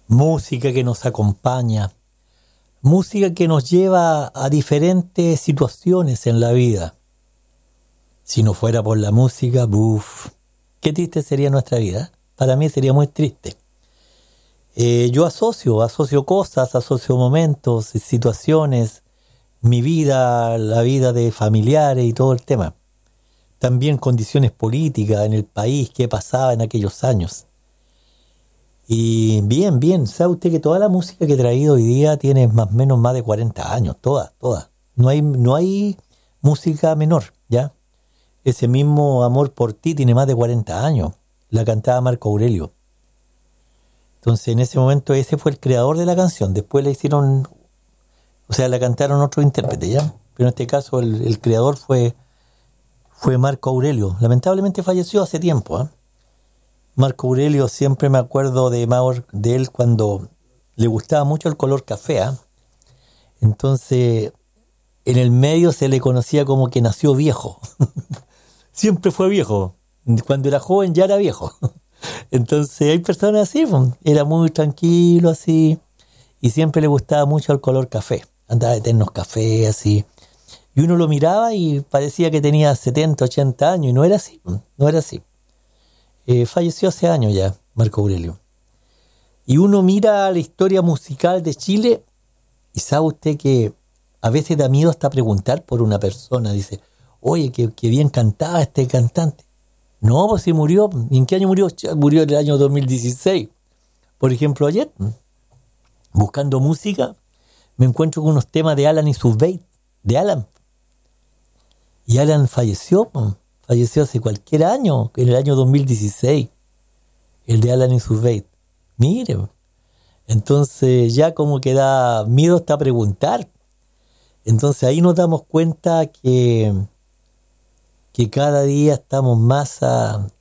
música que nos acompaña, música que nos lleva a diferentes situaciones en la vida. Si no fuera por la música, ¡buf! Qué triste sería nuestra vida. Para mí sería muy triste. Yo asocio cosas, asocio momentos, situaciones, mi vida, la vida de familiares y todo el tema. También condiciones políticas en el país, qué pasaba en aquellos años. Y bien, sabe usted que toda la música que he traído hoy día tiene más o menos más de 40 años, toda. No hay música menor, ¿ya? Ese mismo Amor por ti tiene más de 40 años. La cantaba Marco Aurelio. Entonces, en ese momento, ese fue el creador de la canción. Después la hicieron, o sea, la cantaron otros intérpretes, ¿ya? Pero en este caso, el creador fue Marco Aurelio. Lamentablemente falleció hace tiempo, ¿eh? Marco Aurelio, siempre me acuerdo de él cuando le gustaba mucho el color café, ¿eh? Entonces, en el medio se le conocía como que nació viejo. Siempre fue viejo. Cuando era joven ya era viejo. Entonces hay personas así, pues, era muy tranquilo así, y siempre le gustaba mucho el color café. Andaba de ternos café así. Y uno lo miraba y parecía que tenía 70, 80 años, y no era así, no era así. Falleció hace años ya, Marco Aurelio. Y uno mira la historia musical de Chile y sabe usted que a veces da miedo hasta preguntar por una persona. Dice, oye, qué bien cantaba este cantante. No, pues si murió. ¿Y en qué año murió? Murió en el año 2016. Por ejemplo, ayer, buscando música, me encuentro con unos temas de Alan y Suzbeit, de Alan. Y Alan falleció hace cualquier año, en el año 2016, el de Alan y Suzbeit. Mire, entonces ya como que da miedo hasta preguntar. Entonces ahí nos damos cuenta que cada día estamos más